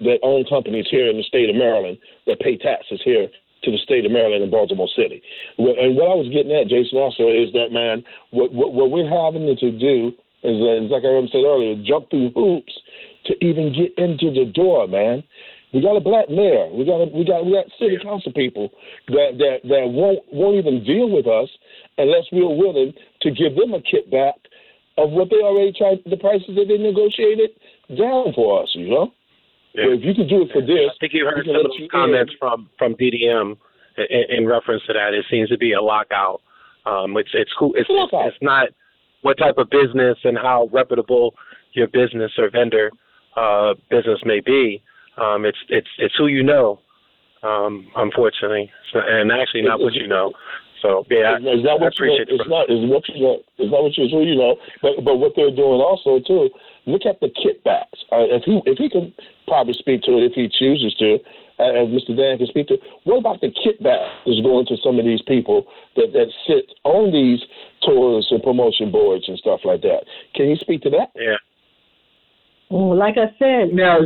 that own companies here in the state of Maryland that pay taxes here to the state of Maryland and Baltimore City. And what I was getting at, Jason, also is that, man, what we're having to do is like I said earlier, jump through hoops to even get into the door, man. We got a black mayor. We got city council people that won't even deal with us unless we're willing to give them a kickback of what they already tried, the prices that they negotiated down for us, you know? Yeah. So if you can do it for this. I think you heard some of those comments from DDM in reference to that. It seems to be a lockout. It's cool. It's not what type of business and how reputable your business or vendor business may be. It's who you know, unfortunately, and actually not what you know. So yeah, is that what you know? It's not what you know. It's not what you know. But what they're doing also too. Look at the kickbacks. If he can probably speak to it if he chooses to, as Mr. Dan can speak to. What about the kickback that's going to some of these people that sit on these tours and promotion boards and stuff like that? Can you speak to that? Yeah. Well, like I said, now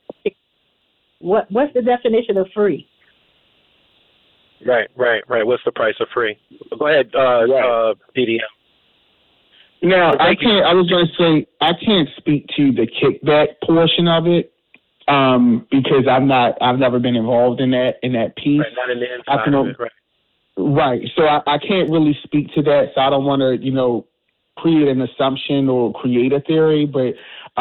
what's the definition of free? Right. What's the price of free? Go ahead, DDM. Now, I was going to say I can't speak to the kickback portion of it because I've never been involved in that piece. Right, not in the inside of it, right. Right. So I can't really speak to that. So I don't want to, create an assumption or create a theory. But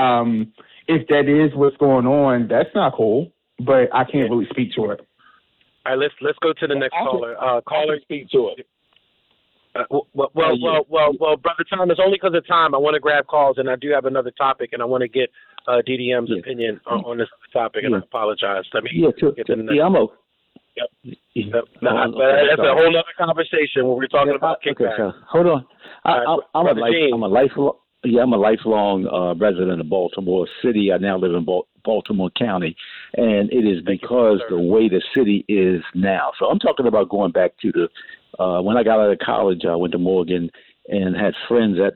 if that is what's going on, that's not cool. But I can't really speak to it. All right, let's go to the next caller. Caller, speak to it. Well, Brother Thomas, only because of time, I want to grab calls, and I do have another topic, and I want to get DDM's opinion on this topic, and I apologize. Let me get to the next. I'm okay. Yep. That's a whole other conversation when we're talking about kickback. Okay, hold on. I'm a lifelong resident of Baltimore City. I now live in Baltimore County, and it is because the way the city is now. So I'm talking about going back to the when I got out of college. I went to Morgan and had friends at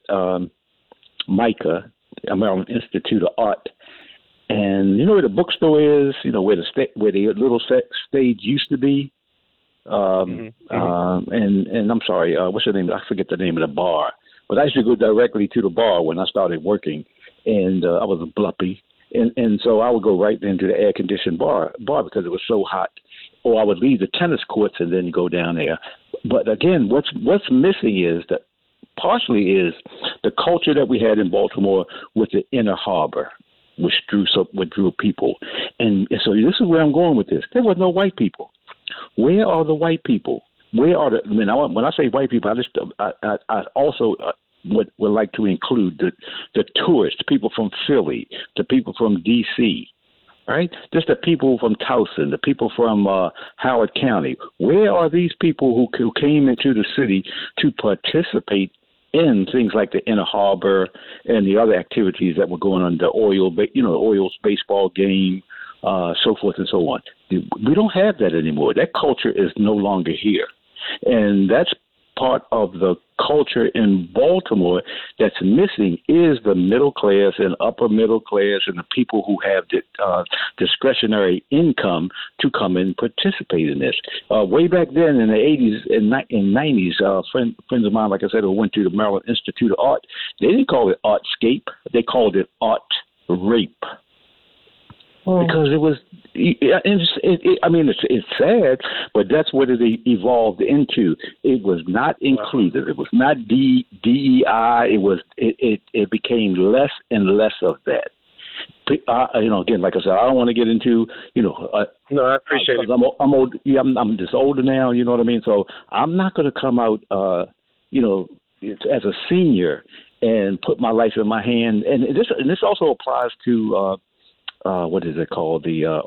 MICA, Maryland Institute of Art. And you know where the bookstore is? You know where the little stage used to be. And I'm sorry, what's the name? I forget the name of the bar. But I used to go directly to the bar when I started working, and I was a bluppy. And so I would go right into the air-conditioned bar because it was so hot. Or I would leave the tennis courts and then go down there. But again, what's missing is that partially is the culture that we had in Baltimore with the inner harbor, which drew people. And so this is where I'm going with this. There were no white people. Where are the white people? Where are when I say white people, I also would like to include the tourists, people from Philly, the people from D.C., right? Just the people from Towson, the people from Howard County. Where are these people who came into the city to participate in things like the Inner Harbor and the other activities that were going on, the Orioles baseball game, so forth and so on? We don't have that anymore. That culture is no longer here. And that's part of the culture in Baltimore that's missing is the middle class and upper middle class and the people who have the discretionary income to come and participate in this. Way back then in the 80s and 90s, friends of mine, like I said, who went to the Maryland Institute of Art, they didn't call it artscape. They called it art rape. Because it was, it's sad, but that's what it evolved into. It was not inclusive. It was not DEI. It became less and less of that. Again, like I said, I don't want to get into, No, I appreciate it. I'm old. Yeah, I'm just older now. You know what I mean. So I'm not going to come out, as a senior and put my life in my hand. And this also applies to. What is it called?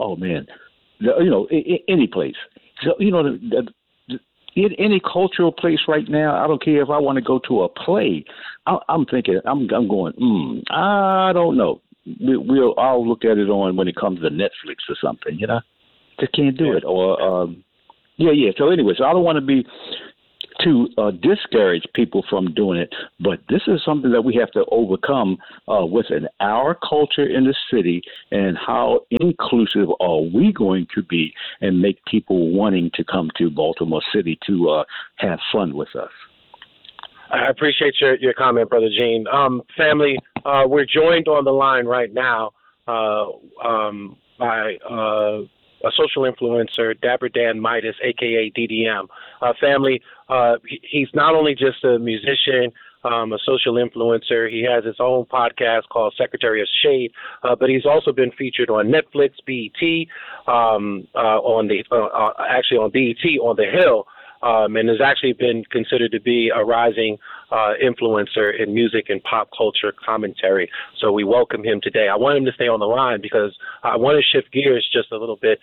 Any place. So, in any cultural place right now, I don't care if I want to go to a play. I'm thinking, I'm going, I don't know. I'll look at it when it comes to Netflix or something, Just can't do it. Or, So anyway, so I don't want to be to discourage people from doing it. But this is something that we have to overcome within our culture in the city, and how inclusive are we going to be and make people wanting to come to Baltimore City to have fun with us. I appreciate your comment, Brother Gene. Family, we're joined on the line right now by a social influencer, Dapper Dan Midas, a.k.a. DDM. Family, he's not only just a musician, a social influencer. He has his own podcast called Secretary of Shade, but he's also been featured on Netflix, BET, actually on BET on The Hill, and has actually been considered to be a rising influencer in music and pop culture commentary. So we welcome him today. I want him to stay on the line because I want to shift gears just a little bit.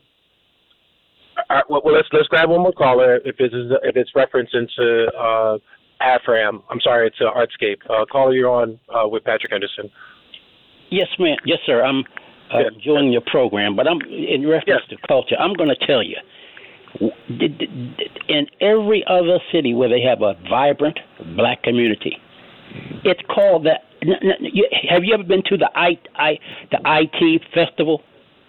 Well, let's grab one more caller. If it's reference into AFRAM, I'm sorry, it's Artscape. Caller, you're on with Patrick Henderson. Yes, ma'am. Yes, sir. I'm enjoying your program, but I'm in reference to culture. I'm going to tell you. In every other city where they have a vibrant black community, it's called that. Have you ever been to the IT festival?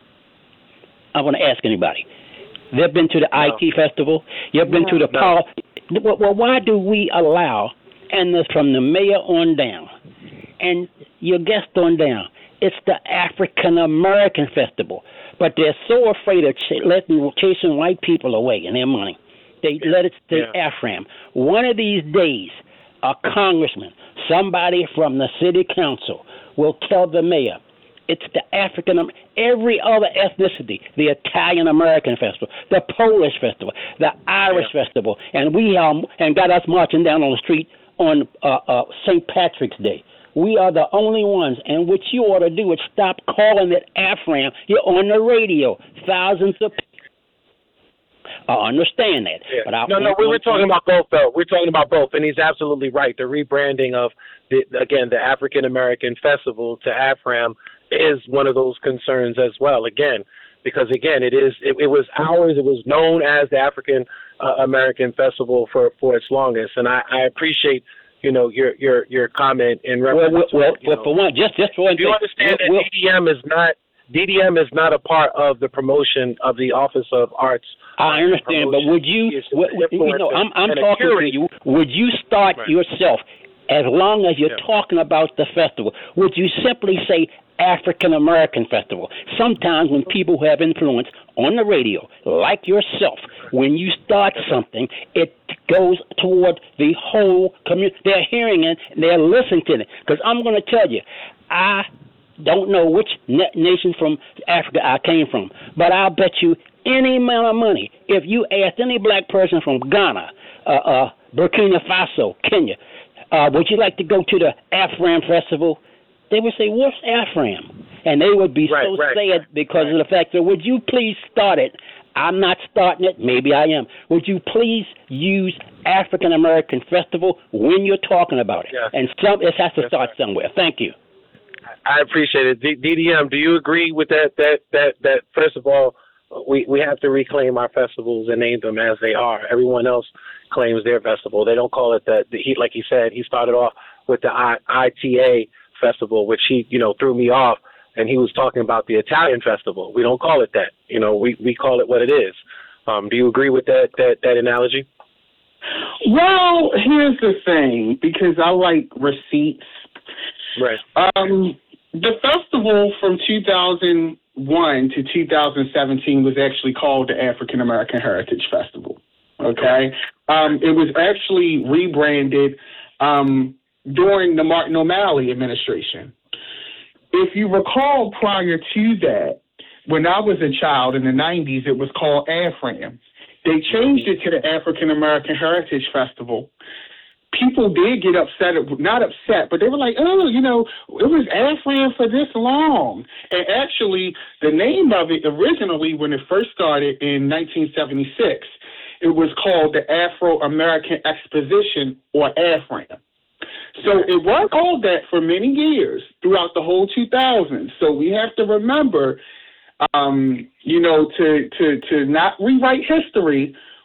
I want to ask anybody. They've been to the IT festival. You've been to the power. Well, why do we allow, and from the mayor on down, and your guest on down, it's the African American festival. But they're so afraid of chasing white people away and their money. They let it stay AFRAM. One of these days, a congressman, somebody from the city council, will tell the mayor, it's the every other ethnicity, the Italian American festival, the Polish festival, the Irish festival, and and got us marching down on the street on St. Patrick's Day. We are the only ones, and what you ought to do is stop calling it AFRAM. You're on the radio. Thousands of people. I understand that. Yeah. But we're talking about both, though. We're talking about both, and he's absolutely right. The rebranding of, the African American Festival to AFRAM is one of those concerns as well, again, because, again, it was ours. It was known as the African American Festival for its longest, and I appreciate your comment in reference for one, just for one. Do you understand that DDM is not a part of the promotion of the Office of Arts? I understand, but would you? I'm talking to you. Would you start yourself? As long as you're talking about the festival, would you simply say African American Festival? Sometimes when people who have influence on the radio, like yourself, when you start something, it goes toward the whole community. They're hearing it, they're listening to it. Because I'm going to tell you, I don't know which nation from Africa I came from, but I'll bet you any amount of money, if you asked any black person from Ghana, Burkina Faso, Kenya, would you like to go to the AFRAM Festival? They would say, what's AFRAM? And they would be sad because of the fact that, would you please start it? I'm not starting it. Maybe I am. Would you please use African American Festival when you're talking about it? Yeah. And it has to start somewhere. Thank you. I appreciate it. DDM, do you agree with that? That first of all, we have to reclaim our festivals and name them as they are. Everyone else claims their festival. They don't call it that. Like he said, he started off with the ITA festival, which he threw me off, and he was talking about the Italian festival. We don't call it that. We call it what it is. Do you agree with that analogy? Well, here's the thing, because I like receipts. Right. The festival from 2001 to 2017 was actually called the African American Heritage Festival. Okay. It was actually rebranded during the Martin O'Malley administration. If you recall, prior to that, when I was a child in the 90s, it was called AFRAM. They changed it to the African American Heritage Festival. People did get upset, not upset, but they were like, oh, it was AFRAM for this long. And actually, the name of it originally, when it first started in 1976, it was called the Afro-American Exposition, or AFRAM. So it was called that for many years throughout the whole 2000s. So we have to remember, to not rewrite history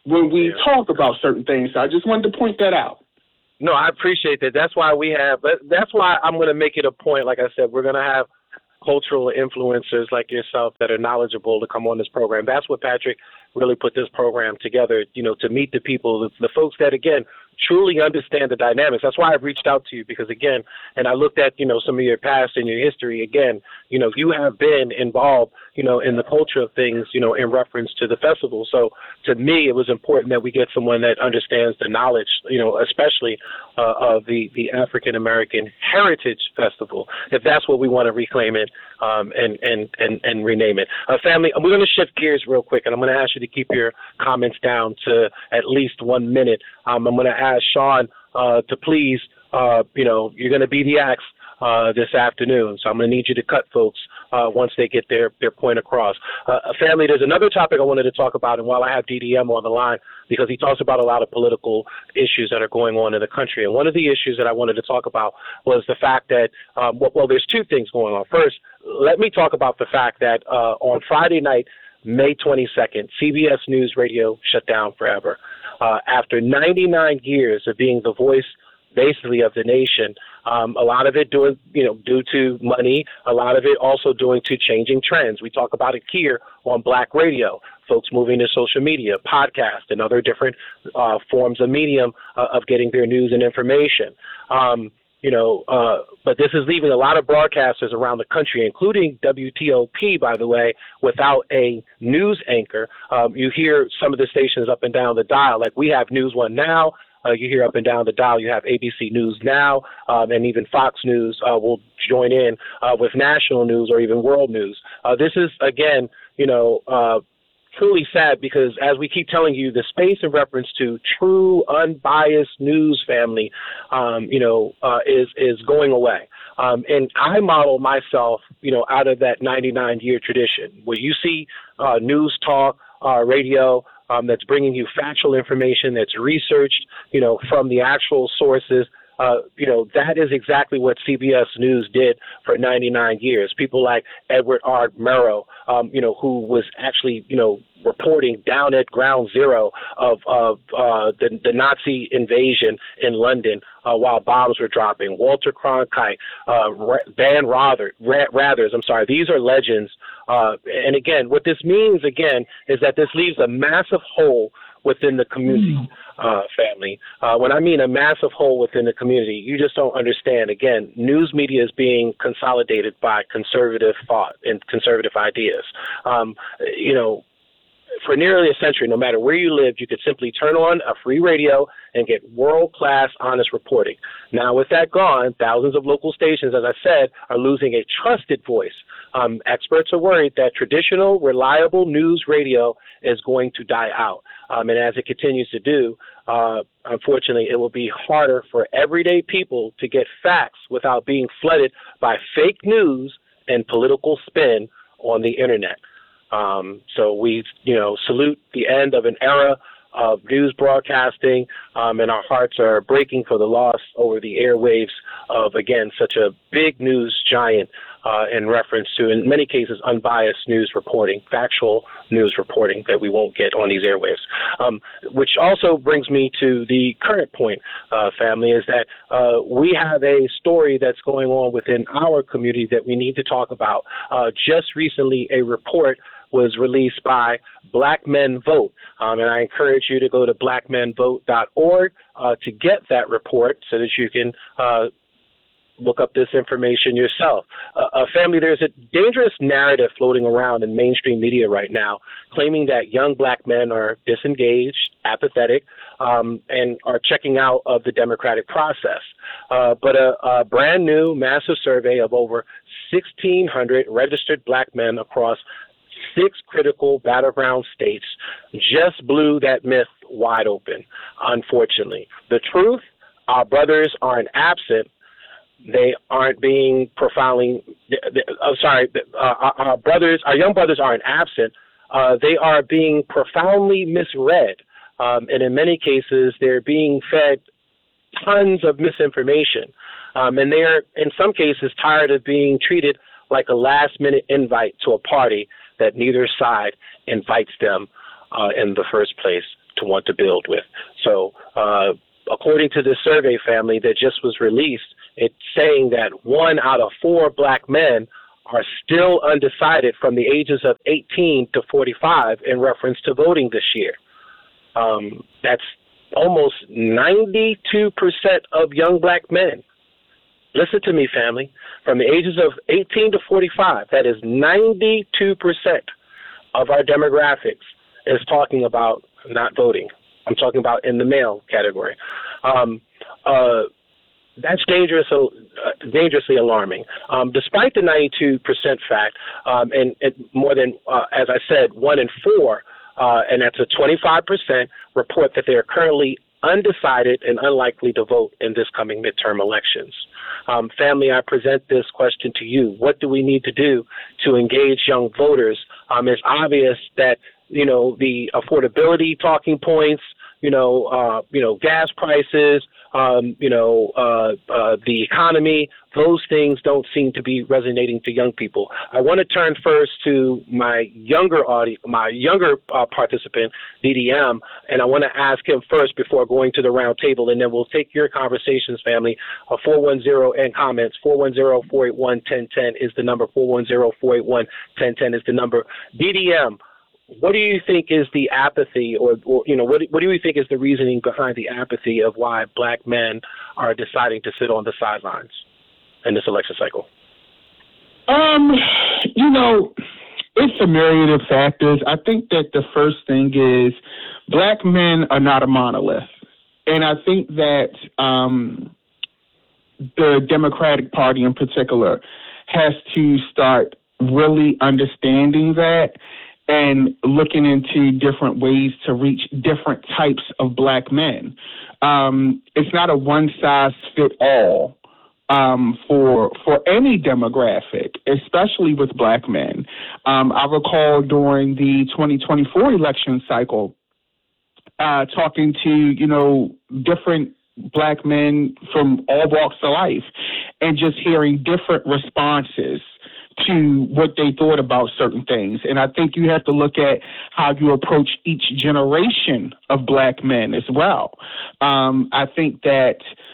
when we talk about certain things. So I just wanted to point that out. No, I appreciate that. That's why I'm going to make it a point. Like I said, we're going to have cultural influencers like yourself that are knowledgeable to come on this program. That's what Patrick really put this program together, to meet the people, the folks that, again, truly understand the dynamics. That's why I've reached out to you, because, again, and I looked at, some of your past and your history. Again, you have been involved, in the culture of things, in reference to the festival. So to me, it was important that we get someone that understands the knowledge, especially of the African-American Heritage Festival, if that's what we want to reclaim it and rename it. Family, we're going to shift gears real quick, and I'm going to ask you to keep your comments down to at least 1 minute. I'm going to ask Sean to please, you're going to be the axe this afternoon. So I'm going to need you to cut folks once they get their point across. Family, there's another topic I wanted to talk about, and while I have DDM on the line, because he talks about a lot of political issues that are going on in the country. And one of the issues that I wanted to talk about was the fact that, there's two things going on. First, let me talk about the fact that on Friday night, May 22nd, CBS News Radio shut down forever. After 99 years of being the voice, basically, of the nation, a lot of it due to money, a lot of it also due to changing trends. We talk about it here on Black Radio, folks moving to social media, podcasts, and other different forms of medium of getting their news and information. But this is leaving a lot of broadcasters around the country, including WTOP, by the way, without a news anchor. You hear some of the stations up and down the dial, like we have News One Now. You hear up and down the dial, you have ABC News Now, and even Fox News will join in with national news or even world news. This is, again, truly sad, because as we keep telling you, the space in reference to true, unbiased news, family, is going away. And I model myself, out of that 99-year tradition, where you see news talk, radio, that's bringing you factual information that's researched, from the actual sources. That is exactly what CBS News did for 99 years. People like Edward R. Murrow, who was actually, reporting down at ground zero of the Nazi invasion in London while bombs were dropping. Walter Cronkite, Van Rathers, these are legends. And again, what this means, is that this leaves a massive hole within the community, family. When I mean a massive hole within the community, you just don't understand. Again, news media is being consolidated by conservative thought and conservative ideas. For nearly a century, no matter where you lived, you could simply turn on a free radio and get world-class, honest reporting. Now, with that gone, thousands of local stations, as I said, are losing a trusted voice. Experts are worried that traditional, reliable news radio is going to die out. And as it continues to do, unfortunately, it will be harder for everyday people to get facts without being flooded by fake news and political spin on the internet. So we, salute the end of an era of news broadcasting, and our hearts are breaking for the loss over the airwaves of, again, such a big news giant in reference to, in many cases, unbiased news reporting, factual news reporting that we won't get on these airwaves. Which also brings me to the current point, family, is that we have a story that's going on within our community that we need to talk about. Just recently, a report was released by Black Men Vote. And I encourage you to go to blackmenvote.org to get that report so that you can look up this information yourself. Family, there's a dangerous narrative floating around in mainstream media right now, claiming that young Black men are disengaged, apathetic, and are checking out of the democratic process. But a brand new massive survey of over 1,600 registered Black men across 6 critical battleground states just blew that myth wide open, unfortunately. The truth, our brothers aren't absent. They aren't being profoundly, our young brothers aren't absent. They are being profoundly misread. And in many cases, they're being fed tons of misinformation. And they're, in some cases, tired of being treated like a last-minute invite to a party that neither side invites them in the first place to want to build with. So according to this survey, family, that just was released, it's saying that 1 out of 4 black men are still undecided from the ages of 18 to 45 in reference to voting this year. That's almost 92% of young black men. Listen to me, family. From the ages of 18 to 45, that is 92% of our demographics is talking about not voting. I'm talking about in the male category. That's dangerously alarming. Despite the 92% fact, and more than, as I said, 1 in 4, and that's a 25%, report that they are currently undecided and unlikely to vote in this coming midterm elections. Family, I present this question to you. What do we need to do to engage young voters? It's obvious that, the affordability talking points, gas prices, the economy, those things don't seem to be resonating to young people. I want to turn first to my younger participant, DDM, and I want to ask him first before going to the round table, and then we'll take your conversations, family. 410 and comments. 410-481-1010 is the number. 410-481-1010 is the number. DDM, what do you think is the apathy, or what do you think is the reasoning behind the apathy of why black men are deciding to sit on the sidelines in this election cycle? It's a myriad of factors. I think that the first thing is black men are not a monolith. And I think that the Democratic Party in particular has to start really understanding that and looking into different ways to reach different types of black men. It's not a one-size-fits-all for any demographic, especially with black men. I recall during the 2024 election cycle, talking to, different black men from all walks of life and just hearing different responses to what they thought about certain things. And I think you have to look at how you approach each generation of black men as well. I think that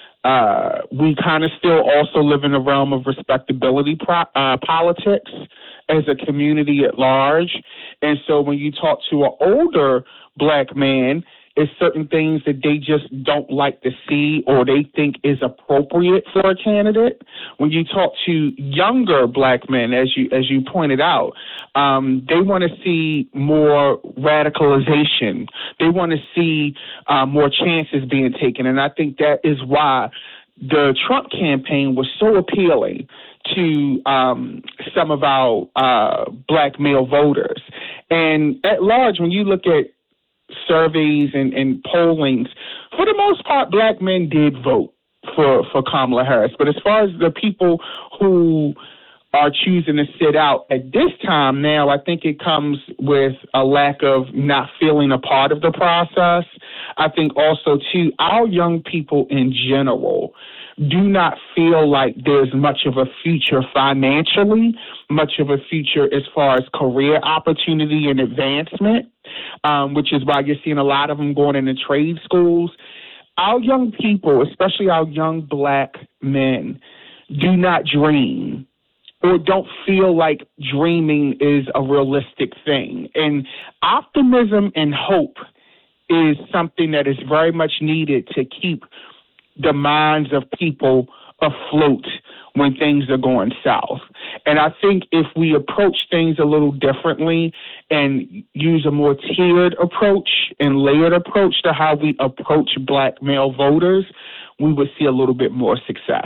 we kind of still also live in the realm of respectability politics as a community at large. And so when you talk to an older black man, it's certain things that they just don't like to see or they think is appropriate for a candidate. When you talk to younger black men, as you pointed out, they want to see more radicalization. They want to see more chances being taken. And I think that is why the Trump campaign was so appealing to some of our black male voters. And at large, when you look at surveys and pollings, for the most part, black men did vote for Kamala Harris. But as far as the people who are choosing to sit out at this time now, I think it comes with a lack of not feeling a part of the process. I think also, too, our young people in general do not feel like there's much of a future financially, much of a future as far as career opportunity and advancement, which is why you're seeing a lot of them going into trade schools. Our young people, especially our young black men, do not dream or don't feel like dreaming is a realistic thing. And optimism and hope is something that is very much needed to keep the minds of people afloat when things are going south. And I think if we approach things a little differently and use a more tiered approach and layered approach to how we approach black male voters, we would see a little bit more success.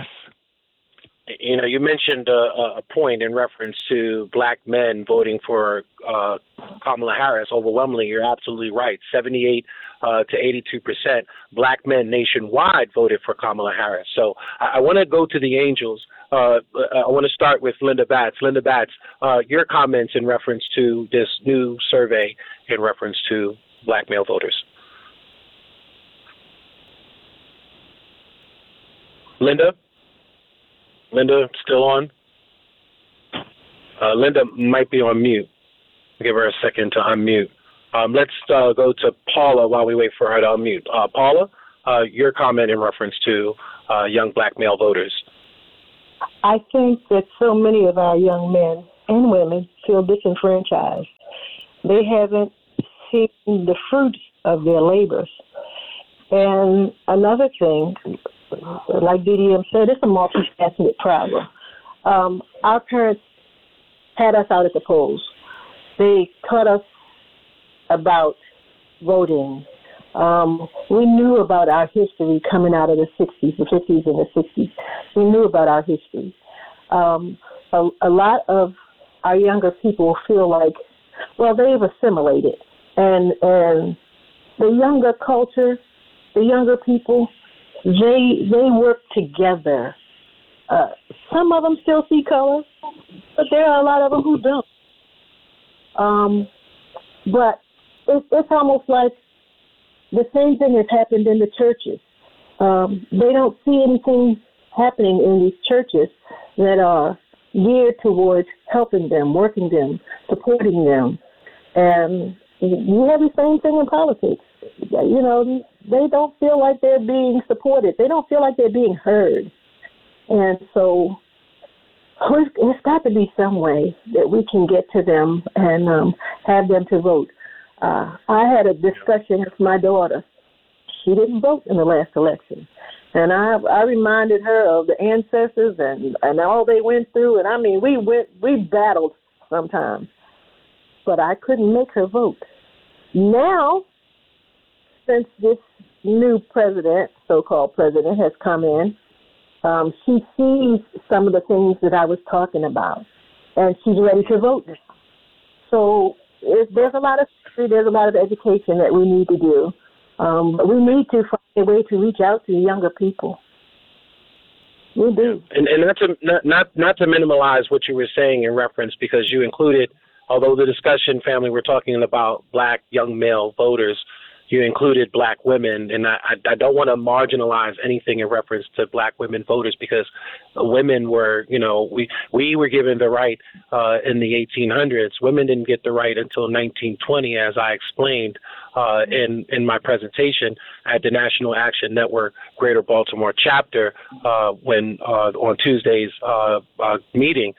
You mentioned a point in reference to black men voting for Kamala Harris. Overwhelmingly, you're absolutely right. 78 to 82% black men nationwide voted for Kamala Harris. So I want to go to the Angels. I want to start with Linda Batts. Linda Batts, your comments in reference to this new survey in reference to black male voters. Linda, still on? Linda might be on mute. Give her a second to unmute. Let's go to Paula while we wait for her to unmute. Paula, your comment in reference to young black male voters. I think that so many of our young men and women feel disenfranchised. They haven't seen the fruits of their labors. And another thing, like DDM said, it's a multifaceted problem. Our parents had us out at the polls. They taught us about voting. We knew about our history coming out of the 60s, the 50s and the 60s. We knew about our history. A lot of our younger people feel like, well, they've assimilated. And the younger culture, the younger people, they work together. Some of them still see color, but there are a lot of them who don't. But it's almost like the same thing has happened in the churches. They don't see anything happening in these churches that are geared towards helping them, working them, supporting them. And you have the same thing in politics. You know, they don't feel like they're being supported. They don't feel like they're being heard. And so there's got to be some way that we can get to them and have them to vote. I had a discussion with my daughter. She didn't vote in the last election. And I reminded her of the ancestors and all they went through. And I mean, we battled sometimes, but I couldn't make her vote. Now, since this new president, so-called president, has come in, she sees some of the things that I was talking about, and she's ready to vote now. So there's a lot of history, there's a lot of education that we need to do. But we need to find a way to reach out to younger people. We do. And not to minimize what you were saying in reference, because you included, although the discussion, family, we're talking about black young male voters, you included black women, and I don't want to marginalize anything in reference to black women voters, because women were, we were given the right in the 1800s. Women didn't get the right until 1920, as I explained in my presentation at the National Action Network Greater Baltimore chapter when on Tuesday's meeting.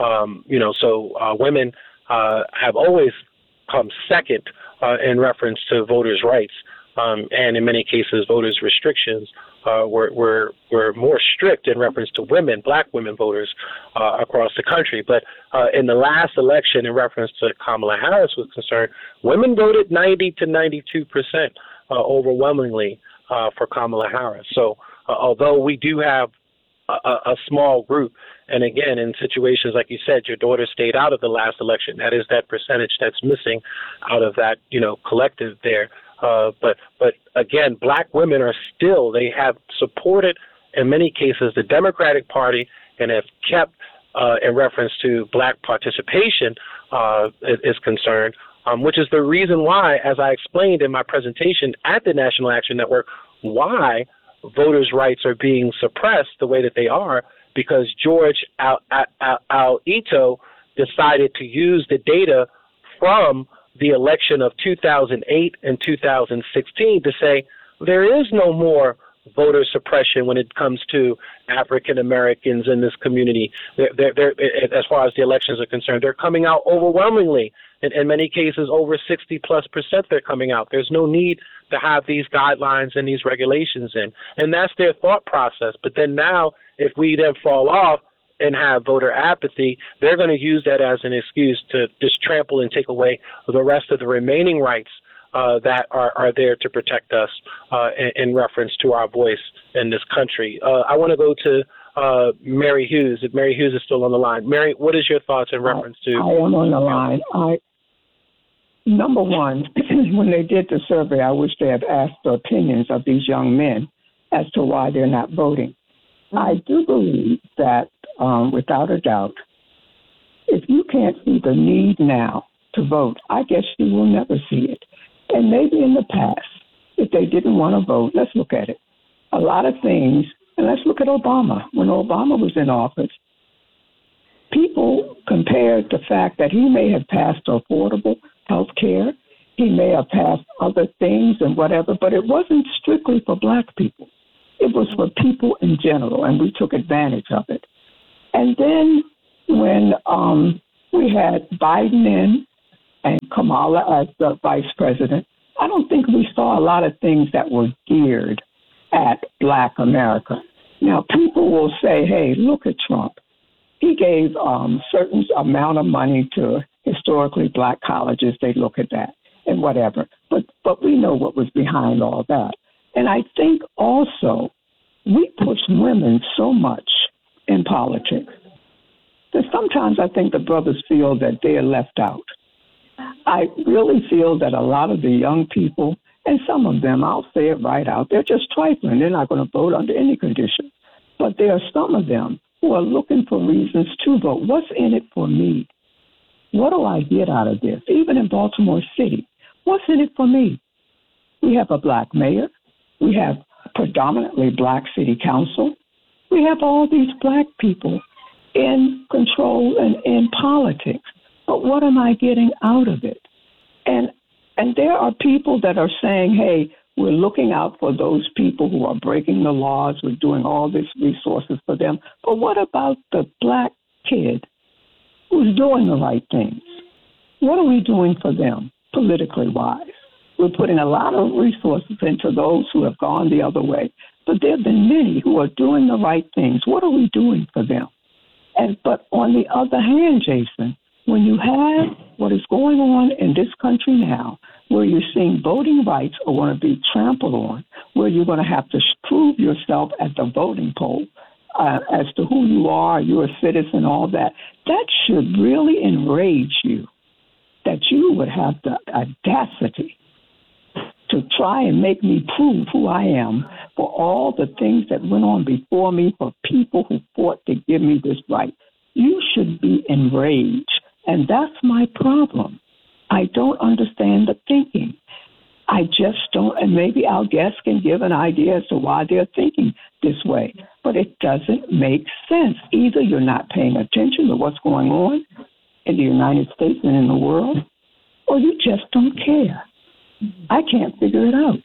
So women have always come second in reference to voters' rights, and in many cases, voters' restrictions were more strict in reference to women, black women voters across the country. But in the last election, in reference to Kamala Harris was concerned, women voted 90 to 92% overwhelmingly for Kamala Harris. So although we do have a small group, and again, in situations like you said, your daughter stayed out of the last election. That is that percentage that's missing out of that, collective there. But again, black women are still, they have supported, in many cases, the Democratic Party and have kept, in reference to black participation is concerned, which is the reason why, as I explained in my presentation at the National Action Network, why voters' rights are being suppressed the way that they are, because George Al-Ito decided to use the data from the election of 2008 and 2016 to say there is no more voter suppression when it comes to African Americans in this community. They're, as far as the elections are concerned, they're coming out overwhelmingly. In many cases, over 60+% they're coming out. There's no need to have these guidelines and these regulations in. And that's their thought process. But then now, if we then fall off and have voter apathy, they're going to use that as an excuse to just trample and take away the rest of the remaining rights that are there to protect us in reference to our voice in this country. I want to go to Mary Hughes. If Mary Hughes is still on the line. Mary, what is your thoughts in reference to? I am on the line. Number one, when they did the survey, I wish they had asked the opinions of these young men as to why they're not voting. I do believe that, without a doubt, if you can't see the need now to vote, I guess you will never see it. And maybe in the past, if they didn't want to vote, let's look at it. A lot of things, and let's look at Obama. When Obama was in office, people compared the fact that he may have passed affordable health care. He may have passed other things and whatever, but it wasn't strictly for black people. It was for people in general, and we took advantage of it. And then when we had Biden in and Kamala as the vice president, I don't think we saw a lot of things that were geared at black America. Now, people will say, hey, look at Trump. He gave certain amount of money to historically black colleges. They look at that and whatever. But we know what was behind all that. And I think also we push women so much in politics that sometimes I think the brothers feel that they're left out. I really feel that a lot of the young people, and some of them, I'll say it right out, they're just trifling. They're not going to vote under any condition. But there are some of them who are looking for reasons to vote. What's in it for me? What do I get out of this? Even in Baltimore City, what's in it for me? We have a black mayor. We have predominantly black city council. We have all these black people in control and in politics. But what am I getting out of it? And there are people that are saying, hey, we're looking out for those people who are breaking the laws. We're doing all these resources for them. But what about the black kid who's doing the right things? What are we doing for them, politically wise? We're putting a lot of resources into those who have gone the other way. But there have been many who are doing the right things. What are we doing for them? But on the other hand, Jason, when you have what is going on in this country now, where you're seeing voting rights are going to be trampled on, where you're going to have to prove yourself at the voting poll as to who you are, you're a citizen, all that, that should really enrage you, that you would have the audacity to try and make me prove who I am for all the things that went on before me, for people who fought to give me this right. You should be enraged. And that's my problem. I don't understand the thinking. I just don't, and maybe our guests can give an idea as to why they're thinking this way. But it doesn't make sense. Either you're not paying attention to what's going on in the United States and in the world, or you just don't care. I can't figure it out.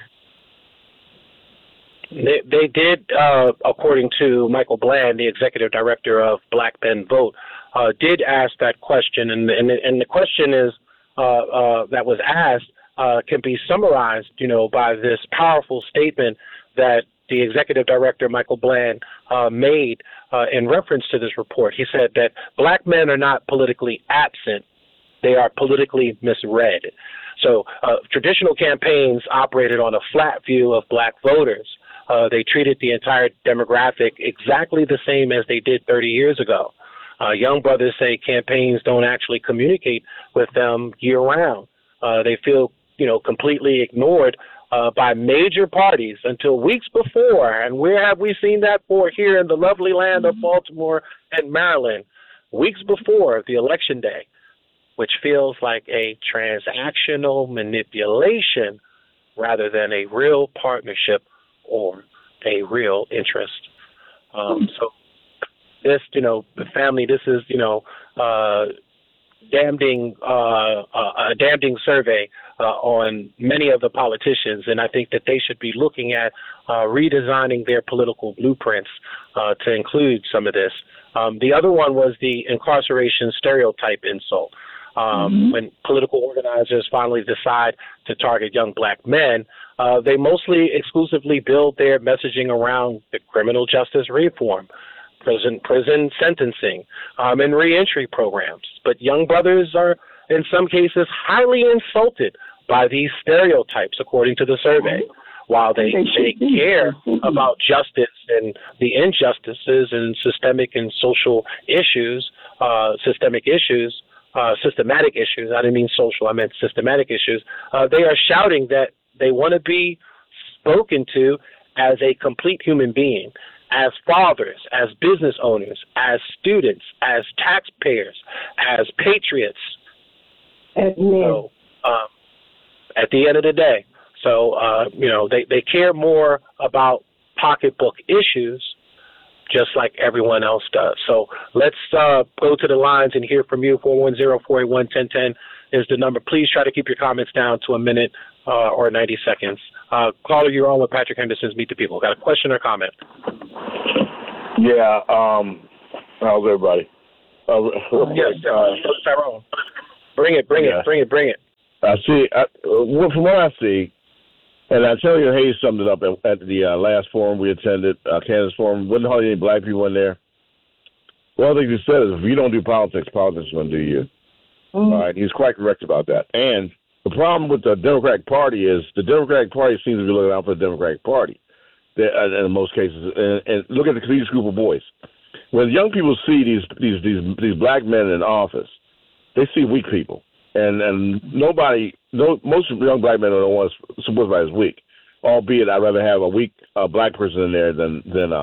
They did, according to Michael Bland, the executive director of Black Men Vote, did ask that question, and the question is that was asked can be summarized, by this powerful statement that the executive director, Michael Bland, made in reference to this report. He said that black men are not politically absent; they are politically misread. So traditional campaigns operated on a flat view of black voters. They treated the entire demographic exactly the same as they did 30 years ago. Young brothers say campaigns don't actually communicate with them year-round. They feel, completely ignored by major parties until weeks before. And where have we seen that for? Here in the lovely land of Baltimore and Maryland, weeks before the election day, which feels like a transactional manipulation rather than a real partnership or a real interest. So this, family, this is, a damning survey on many of the politicians, and I think that they should be looking at redesigning their political blueprints to include some of this. The other one was the incarceration stereotype insult. When political organizers finally decide to target young black men, they mostly exclusively build their messaging around the criminal justice reform, prison sentencing, and reentry programs. But young brothers are, in some cases, highly insulted by these stereotypes, according to the survey. While they care about justice and the injustices and systemic and social issues, systematic issues, I didn't mean social, I meant systematic issues, they are shouting that they want to be spoken to as a complete human being, as fathers, as business owners, as students, as taxpayers, as patriots. So, at the end of the day, they care more about pocketbook issues, just like everyone else does. So let's go to the lines and hear from you. 410-481-1010 is the number. Please try to keep your comments down to a minute or 90 seconds. Caller, you're on with Patrick Henderson's Meet the People. Got a question or comment? Yeah. How's everybody? Yes, Tyrone. Bring it. I see. From what I see, and I tell you, Hayes summed it up at the last forum we attended, Kansas forum. Wasn't hardly any black people in there. One of the things he said is, if you don't do politics, politics is going to do you. All right, he's quite correct about that. And the problem with the Democratic Party is the Democratic Party seems to be looking out for the Democratic Party in most cases. And look at these group of boys. When young people see these black men in office, they see weak people. And most young black men don't want to support somebody who's weak. Albeit, I'd rather have a weak black person in there than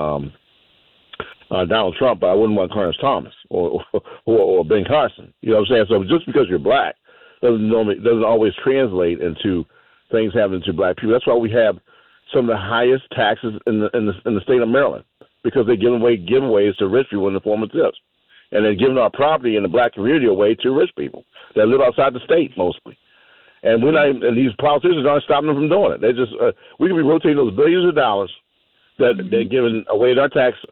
Donald Trump, but I wouldn't want Clarence Thomas or Ben Carson. You know what I'm saying? So just because you're black doesn't always translate into things happening to black people. That's why we have some of the highest taxes in the state of Maryland, because they give away giveaways to rich people in the form of tips, and they're giving our property in the black community away to rich people that live outside the state mostly. And and these politicians aren't stopping them from doing it. They just we can be rotating those billions of dollars that they're giving away our taxes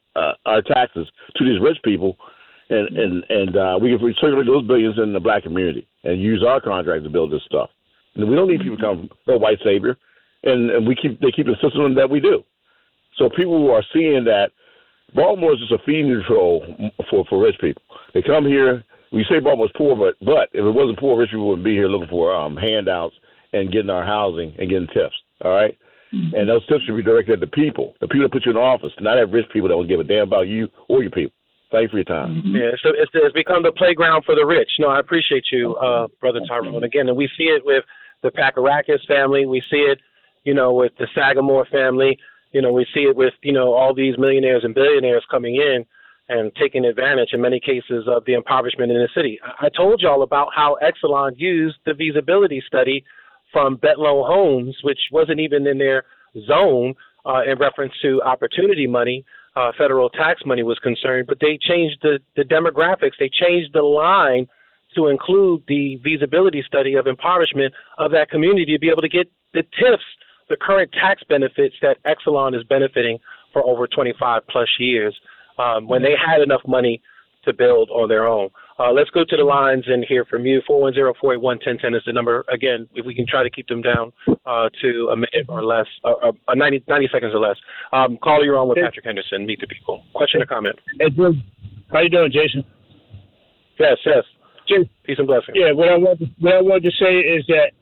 to these rich people, and we can circulate those billions in the black community and use our contracts to build this stuff. And we don't need people to come for a white savior, and they keep insisting that we do. So people who are seeing that Baltimore is just a feeding control for rich people. They come here. We say Baltimore's poor, but if it wasn't poor, rich people wouldn't be here looking for handouts and getting our housing and getting tips. All right. And those tips should be directed at the people that put you in office, not at rich people that don't give a damn about you or your people. Thank you for your time. Yeah, so it's become the playground for the rich. No, I appreciate you, Brother Tyrone. Again, and we see it with the Pakarakis family. We see it, with the Sagamore family. We see it with, all these millionaires and billionaires coming in and taking advantage, in many cases, of the impoverishment in the city. I told y'all about how Exelon used the feasibility study from Betlow Homes, which wasn't even in their zone in reference to opportunity money, federal tax money was concerned, but they changed the demographics. They changed the line to include the feasibility study of impoverishment of that community to be able to get the TIFs, the current tax benefits that Exelon is benefiting for over 25 plus years when they had enough money to build on their own. Let's go to the lines and hear from you. 410-481-1010 is the number. Again, if we can try to keep them down to a minute or less, 90 seconds or less. Caller, you're on with Patrick Henderson. Meet the People. Question or comment? Hey, Jim. How you doing, Jason? Yes. Jim. Peace and blessings. Yeah, what I wanted to say is that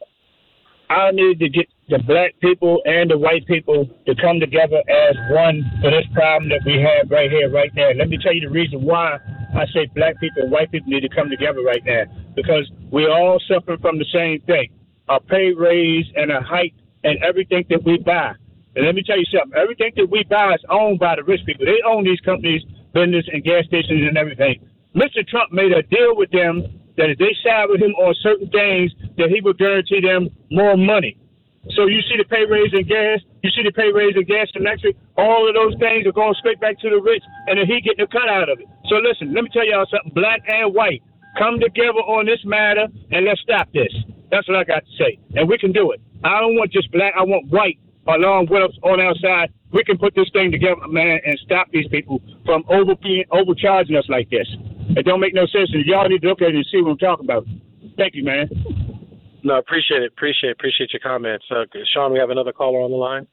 I need to get the black people and the white people to come together as one for this problem that we have right here, right now. Let me tell you the reason why I say black people and white people need to come together right now. Because we all suffer from the same thing. A pay raise and a hike and everything that we buy. And let me tell you something. Everything that we buy is owned by the rich people. They own these companies, business, and gas stations and everything. Mr. Trump made a deal with them that if they side with him on certain things, that he would guarantee them more money. So you see the pay raise in gas, you see the pay raise in gas and electric, all of those things are going straight back to the rich, and then he getting a cut out of it. So listen, let me tell y'all something, black and white, come together on this matter, and let's stop this. That's what I got to say, and we can do it. I don't want just black, I want white along with us on our side. We can put this thing together, man, and stop these people from overcharging us like this. It don't make no sense, and y'all need to look at it and see what I'm talking about. Thank you, man. No, appreciate it. Appreciate your comments. Sean, we have another caller on the line.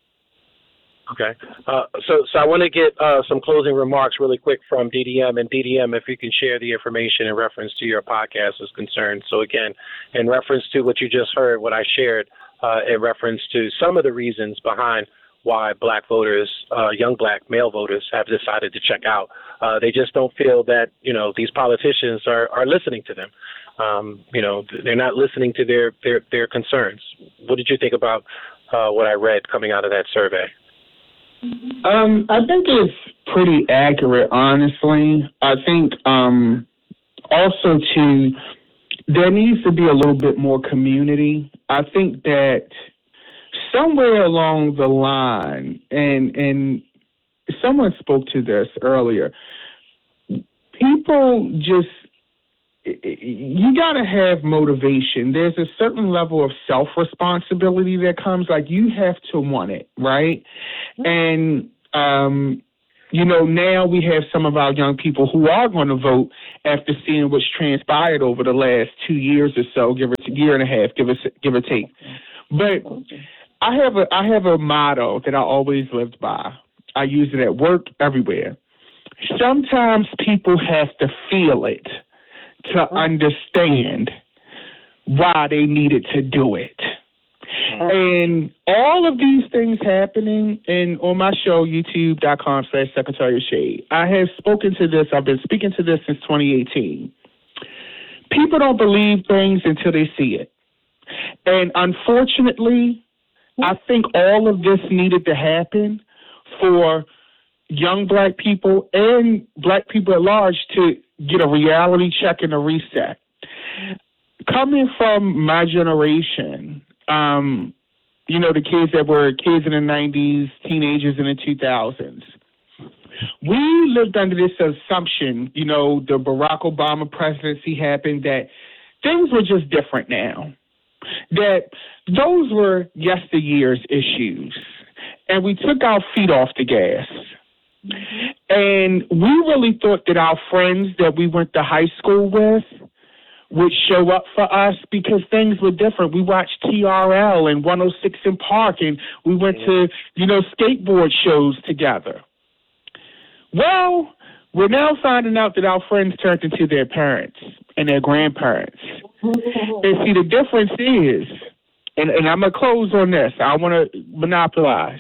Okay. So I want to get some closing remarks really quick from DDM. And DDM, if you can share the information in reference to your podcast is concerned. So again, in reference to what you just heard, what I shared in reference to some of the reasons behind why black voters, young black male voters have decided to check out. They just don't feel that, these politicians are listening to them. They're not listening to their concerns. What did you think about what I read coming out of that survey? I think it's pretty accurate, honestly. I think also, too, there needs to be a little bit more community. I think that somewhere along the line, and someone spoke to this earlier, people just you got to have motivation. There's a certain level of self-responsibility that comes, like you have to want it, right? And, now we have some of our young people who are going to vote after seeing what's transpired over the last 2 years or so, year and a half, give or take. But I have a motto that I always lived by. I use it at work, everywhere. Sometimes people have to feel it to understand why they needed to do it. And all of these things happening, and on my show, youtube.com/Secretary of Shade, I have spoken to this. I've been speaking to this since 2018. People don't believe things until they see it. And unfortunately, I think all of this needed to happen for young Black people and Black people at large to get a reality check and a reset. Coming from my generation, the kids that were kids in the 90s, teenagers in the 2000s, we lived under this assumption, the Barack Obama presidency happened, that things were just different now, that those were yesteryear's issues, and we took our feet off the gas. And we really thought that our friends that we went to high school with would show up for us because things were different. We watched TRL and 106 in Park, and we went to, skateboard shows together. Well, we're now finding out that our friends turned into their parents and their grandparents. And see, the difference is, and I'm going to close on this, I want to monopolize,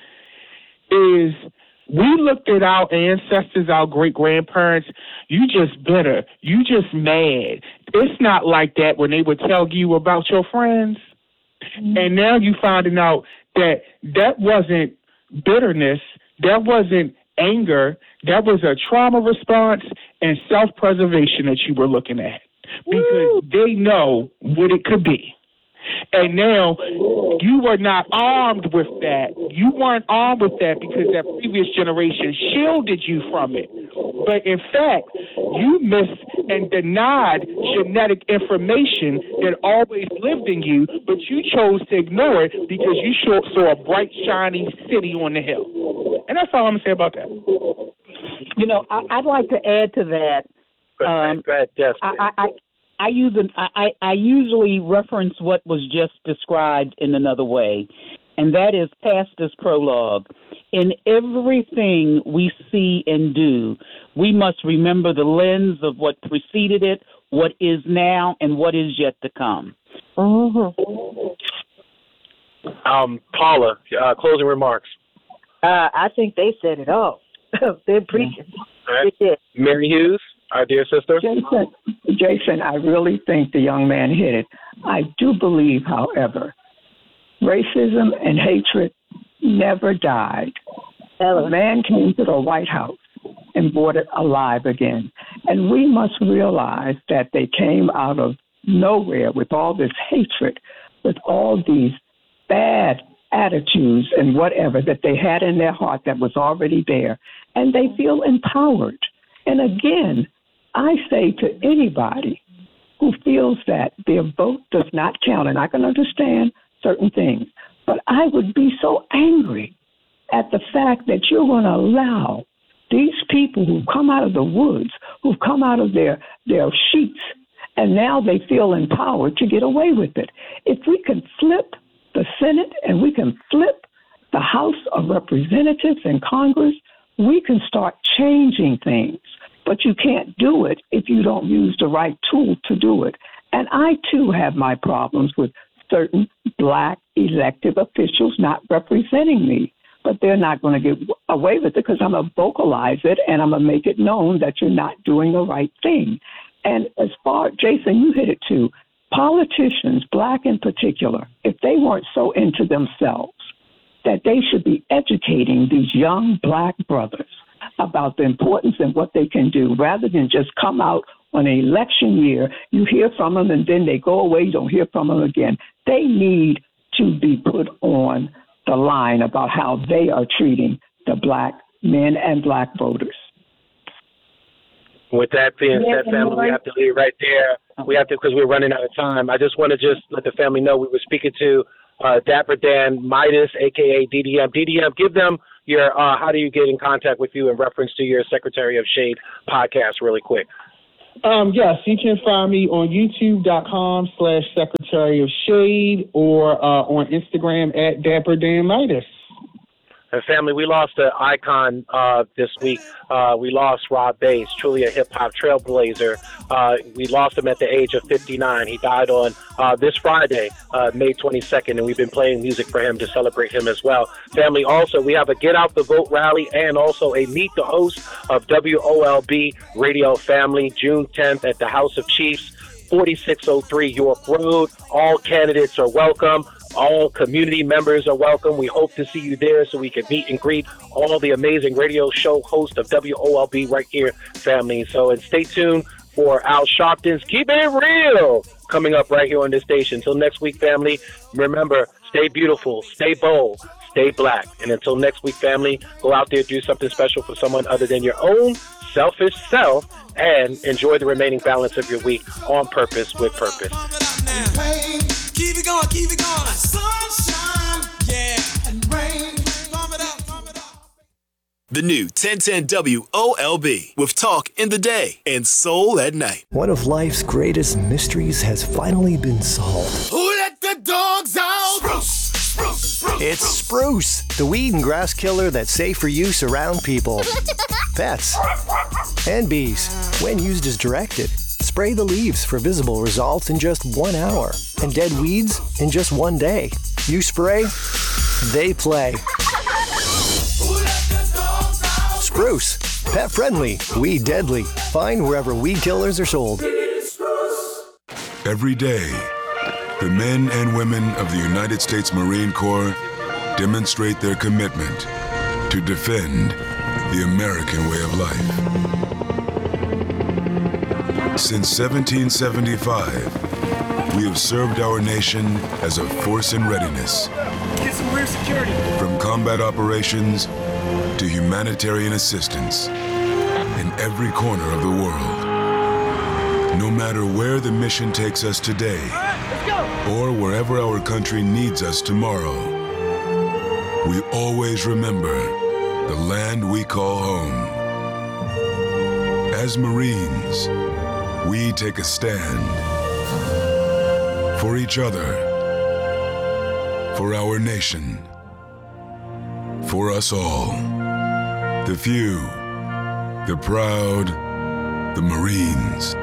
is we looked at our ancestors, our great-grandparents, you just bitter, you just mad. It's not like that when they would tell you about your friends. And now you finding out that wasn't bitterness, that wasn't anger, that was a trauma response and self-preservation that you were looking at because they know what it could be. And now you were not armed with that. You weren't armed with that because that previous generation shielded you from it. But in fact, you missed and denied genetic information that always lived in you, but you chose to ignore it because you saw a bright, shiny city on the hill. And that's all I'm going to say about that. I'd like to add to that. Go ahead, yes. I usually reference what was just described in another way, and that is Pastor's prologue. In everything we see and do, we must remember the lens of what preceded it, what is now, and what is yet to come. Paula, closing remarks. I think they said it all. They're preaching. Right. Mary Hughes, our dear sister. Jason, I really think the young man hit it. I do believe, however, racism and hatred never died. A man came to the White House and brought it alive again. And we must realize that they came out of nowhere with all this hatred, with all these bad attitudes and whatever that they had in their heart that was already there. And they feel empowered. And again, I say to anybody who feels that their vote does not count, and I can understand certain things, but I would be so angry at the fact that you're going to allow these people who've come out of the woods, who've come out of their sheets, and now they feel empowered to get away with it. If we can flip the Senate and we can flip the House of Representatives and Congress, we can start changing things. But you can't do it if you don't use the right tool to do it. And I, too, have my problems with certain Black elected officials not representing me. But they're not going to get away with it because I'm going to vocalize it and I'm going to make it known that you're not doing the right thing. And as far, Jason, you hit it too, politicians, Black in particular, if they weren't so into themselves, that they should be educating these young Black brothers about the importance and what they can do rather than just come out on an election year. You hear from them and then they go away. You don't hear from them again. They need to be put on the line about how they are treating the Black men and Black voters. With that being said, family, we have to leave right there. We have to, because we're running out of time. I just want to let the family know we were speaking to Dapper Dan Midas, a.k.a. DDM. DDM, give them your how do you get in contact with you in reference to your Secretary of Shade podcast really quick. Yes, you can find me on youtube.com/Secretary of Shade or on Instagram at Dapper Dan Midas. And family, we lost an icon this week. We lost Rob Bass, truly a hip-hop trailblazer. We lost him at the age of 59. He died on this Friday, May 22nd, and we've been playing music for him to celebrate him as well. Family, also, we have a Get Out the Vote rally and also a Meet the Host of WOLB Radio Family, June 10th at the House of Chiefs, 4603 York Road. All candidates are welcome. All community members are welcome. We hope to see you there so we can meet and greet all the amazing radio show hosts of WOLB right here, family. So, and stay tuned for Al Sharpton's Keep It Real coming up right here on this station. Until next week, family, remember, stay beautiful, stay bold, stay black. And until next week, family, go out there, do something special for someone other than your own selfish self, and enjoy the remaining balance of your week on purpose with purpose. Keep it going, keep it going. Sunshine, yeah, and rain. Pump it up, pump it up. The new 1010 WOLB with talk in the day and soul at night. One of life's greatest mysteries has finally been solved. Who let the dogs out? Spruce, spruce, spruce. It's Spruce, the weed and grass killer that's safe for use around people, pets, and bees when used as directed. Spray the leaves for visible results in just 1 hour and dead weeds in just 1 day. You spray, they play. Spruce, pet friendly, weed deadly. Find wherever weed killers are sold. Every day, the men and women of the United States Marine Corps demonstrate their commitment to defend the American way of life. Since 1775, we have served our nation as a force in readiness. Get some rear security. From combat operations to humanitarian assistance in every corner of the world. No matter where the mission takes us today, or wherever our country needs us tomorrow, we always remember the land we call home. As Marines, we take a stand for each other, for our nation, for us all. The few, the proud, the Marines.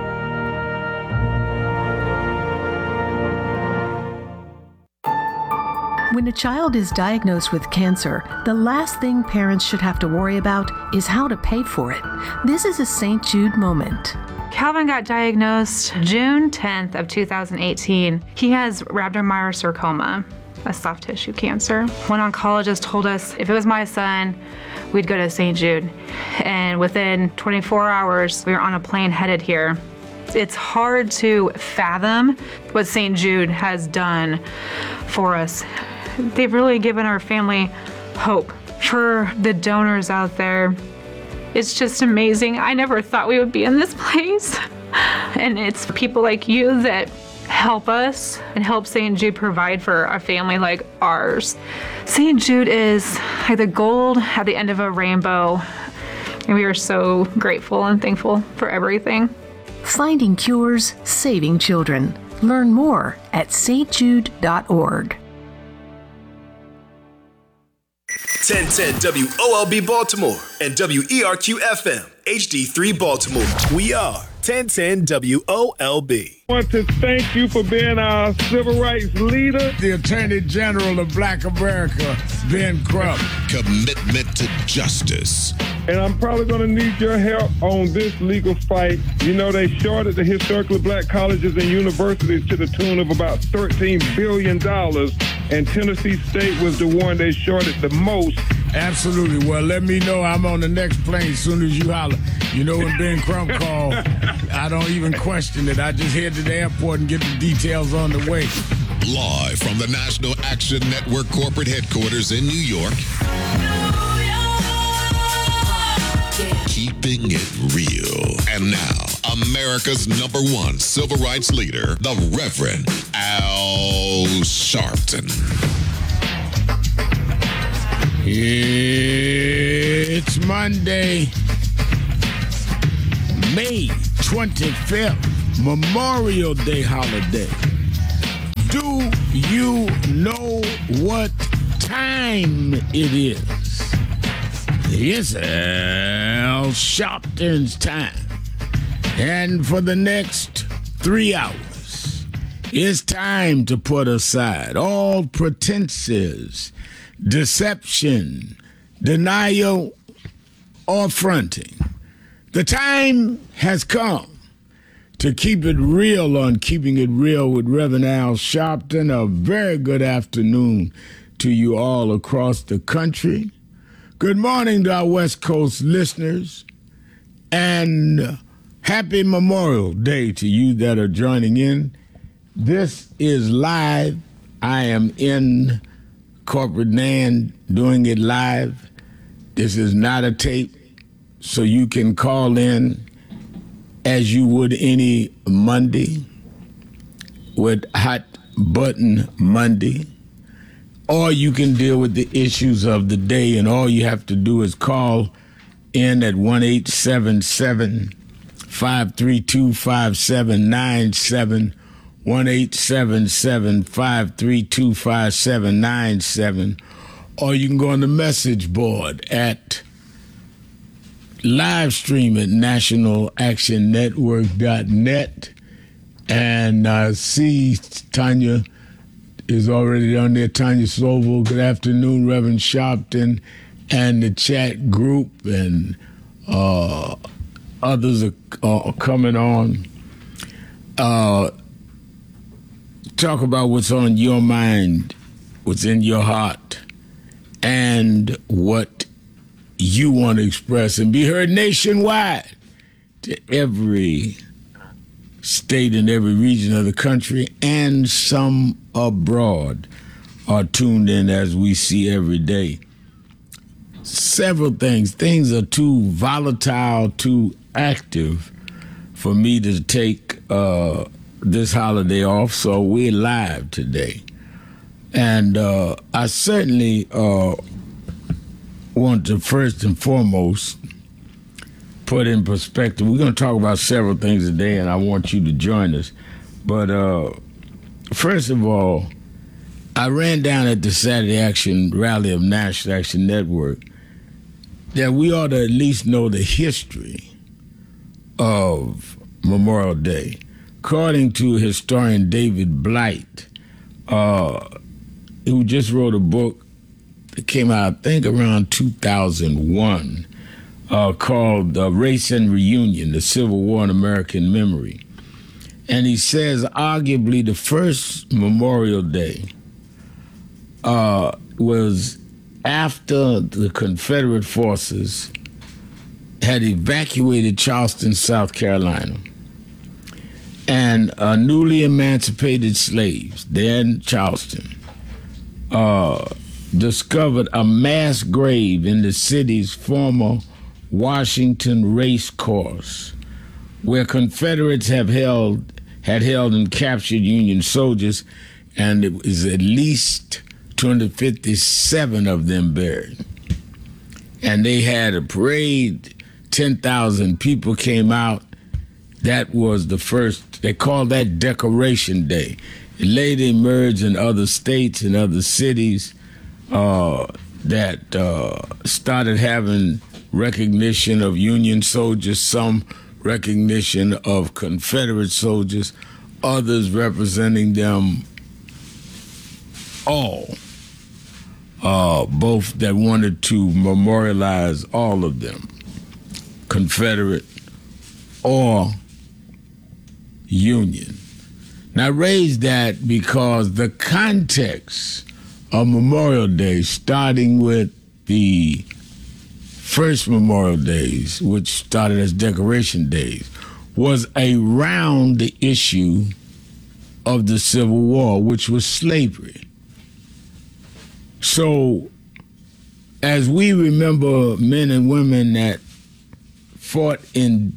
When a child is diagnosed with cancer, the last thing parents should have to worry about is how to pay for it. This is a St. Jude moment. Calvin got diagnosed June 10th of 2018. He has rhabdomyosarcoma, a soft tissue cancer. One oncologist told us if it was my son, we'd go to St. Jude. And within 24 hours, we were on a plane headed here. It's hard to fathom what St. Jude has done for us. They've really given our family hope. For the donors out there, it's just amazing. I never thought we would be in this place. And it's people like you that help us and help St. Jude provide for a family like ours. St. Jude is like the gold at the end of a rainbow. And we are so grateful and thankful for everything. Finding cures, saving children. Learn more at stjude.org. 1010 WOLB Baltimore and WERQ-FM HD3 Baltimore. We are 1010 WOLB. I want to thank you for being our civil rights leader. The Attorney General of Black America, Ben Crump. Commitment to justice. And I'm probably going to need your help on this legal fight. You know, they shorted the historically black colleges and universities to the tune of about $13 billion. And Tennessee State was the one they shorted the most. Absolutely. Well, let me know. I'm on the next plane as soon as you holler. You know, when Ben Crump called, I don't even question it. I just head to the airport and get the details on the way. Live from the National Action Network corporate headquarters in New York. keeping it real. And now, America's #1 civil rights leader, the Reverend Al Sharpton. It's Monday, May 25th, Memorial Day holiday. Do you know what time it is? It's Al Sharpton's time. And for the next 3 hours, it's time to put aside all pretenses, deception, denial, or fronting. The time has come to keep it real on Keeping It Real with Reverend Al Sharpton. A very good afternoon to you all across the country. Good morning to our West Coast listeners, and happy Memorial Day to you that are joining in. This is live. I am in Corporate Nan doing it live. This is not a tape, so you can call in as you would any Monday with Hot Button Monday, or you can deal with the issues of the day, and all you have to do is call in at 1-877-532-5797, 1-877-532-5797, or you can go on the message board at live stream at nationalactionnetwork.net. And I see Tanya is already on there. Tanya Sobel, good afternoon, Reverend Sharpton, and the chat group, and others are coming on. Talk about what's on your mind, what's in your heart, and what you want to express and be heard nationwide to every state and every region of the country, and some abroad are tuned in as we see every day. Several things are too volatile, too active for me to take this holiday off, so we're live today. And I certainly want to first and foremost put in perspective. We're going to talk about several things today, and I want you to join us. But first of all, I ran down at the Saturday Action Rally of National Action Network that we ought to at least know the history of Memorial Day. According to historian David Blight, who just wrote a book that came out, I think, around 2001, called Race and Reunion, the Civil War in American Memory. And he says arguably the first Memorial Day was after the Confederate forces had evacuated Charleston, South Carolina. And newly emancipated slaves there in Charleston discovered a mass grave in the city's former Washington race course, where Confederates had held and captured Union soldiers, and it was at least 257 of them buried. And they had a parade, 10,000 people came out. That was the first, they called that Decoration Day. It later emerged in other states and other cities that started having recognition of Union soldiers, some recognition of Confederate soldiers, others representing them all, both that wanted to memorialize all of them, Confederate or Union. Now, I raise that because the context of Memorial Day, starting with the first Memorial Days, which started as Decoration Days, was around the issue of the Civil War, which was slavery. So, as we remember men and women that fought in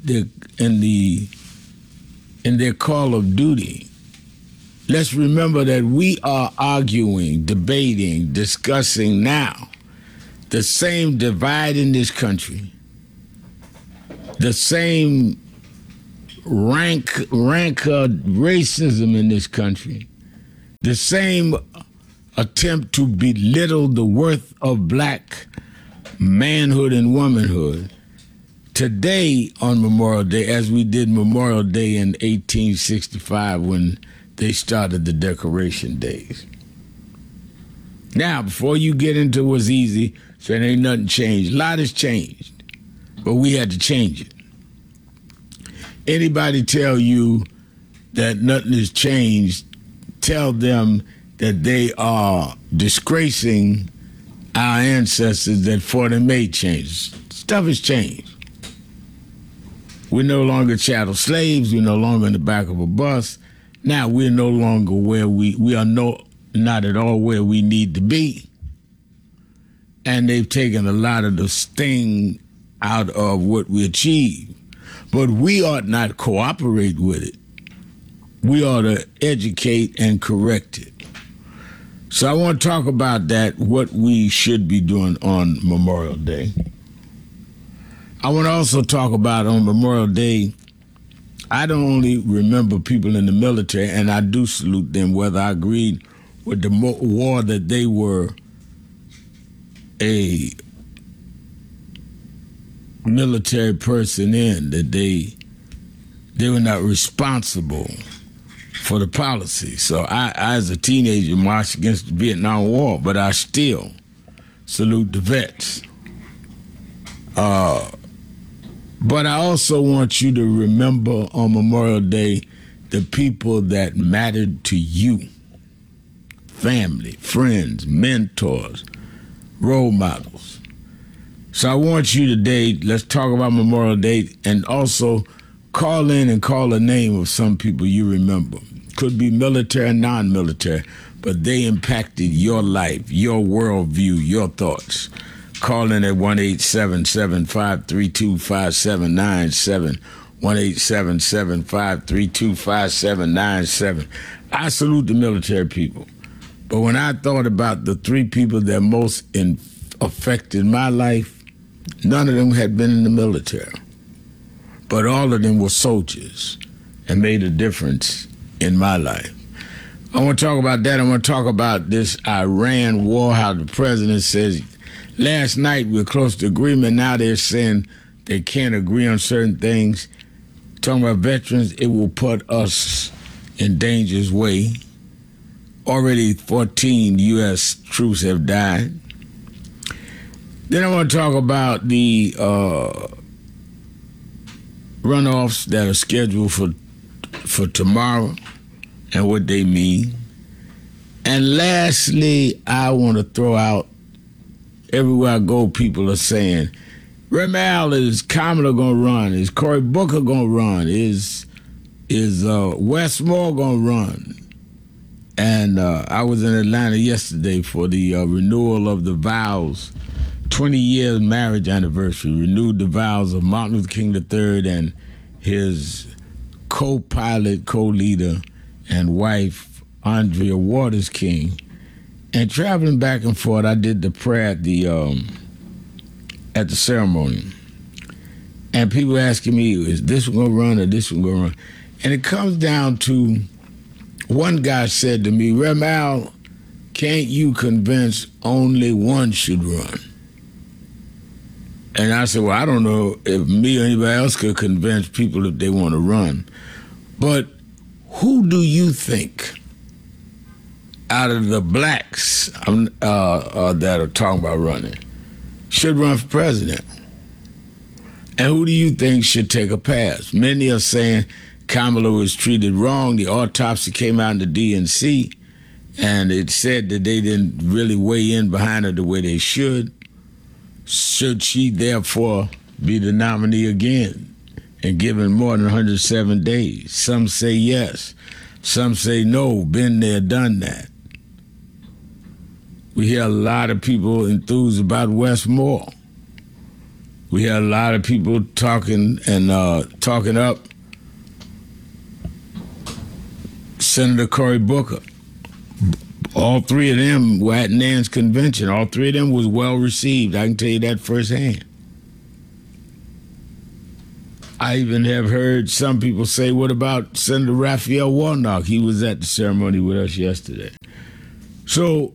their call of duty. Let's remember that we are arguing, debating, discussing now the same divide in this country, the same rancor racism in this country, the same attempt to belittle the worth of black manhood and womanhood today on Memorial Day, as we did Memorial Day in 1865 when they started the Decoration Days. Now, before you get into what's easy, so there ain't nothing changed. A lot has changed, but we had to change it. Anybody tell you that nothing has changed, tell them that they are disgracing our ancestors that fought and made changes. Stuff has changed. We're no longer chattel slaves. We're no longer in the back of a bus. Now we're no longer where we are not at all where we need to be. And they've taken a lot of the sting out of what we achieved. But we ought not cooperate with it. We ought to educate and correct it. So I want to talk about that, what we should be doing on Memorial Day. I want to also talk about on Memorial Day, I don't only remember people in the military, and I do salute them, whether I agreed with the war that they were a military person in, that they were not responsible for the policy. So I as a teenager, marched against the Vietnam War, but I still salute the vets. But I also want you to remember on Memorial Day the people that mattered to you. Family, friends, mentors, role models. So I want you today, let's talk about Memorial Day, and also call in and call the name of some people you remember. Could be military, non-military, but they impacted your life, your worldview, your thoughts. Call in at 1-877-532-5797, 1-877-532-5797. I salute the military people. But when I thought about the three people that most affected my life, none of them had been in the military. But all of them were soldiers and made a difference in my life. I want to talk about that. I want to talk about this Iran war, how the president says, last night we were close to agreement. Now they're saying they can't agree on certain things. Talking about veterans, it will put us in danger's way. Already 14 U.S. troops have died. Then I want to talk about the runoffs that are scheduled for tomorrow and what they mean. And lastly, I want to throw out, everywhere I go, people are saying, Remy Al, is Kamala going to run? Is Cory Booker going to run? Is Wes Moore going to run? And I was in Atlanta yesterday for the renewal of the vows, 20-year marriage anniversary, renewed the vows of Martin Luther King III and his co-pilot, co-leader, and wife, Andrea Waters King. And traveling back and forth, I did the prayer at the ceremony. And people asking me, is this one going to run or this one going to run? And it comes down to, one guy said to me, Remy Al, can't you convince only one should run? And I said, well, I don't know if me or anybody else could convince people if they want to run. But who do you think out of the blacks that are talking about running should run for president? And who do you think should take a pass? Many are saying Kamala was treated wrong. The autopsy came out in the DNC, and it said that they didn't really weigh in behind her the way they should. Should she therefore be the nominee again and given more than 107 days? Some say yes. Some say no, been there, done that. We hear a lot of people enthused about Wes Moore. We had a lot of people talking up Senator Cory Booker. All three of them were at Nan's convention. All three of them was well received. I can tell you that firsthand. I even have heard some people say, what about Senator Raphael Warnock? He was at the ceremony with us yesterday. So,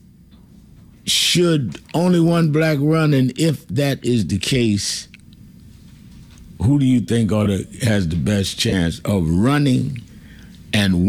should only one black run, and if that is the case, who do you think has the best chance of running and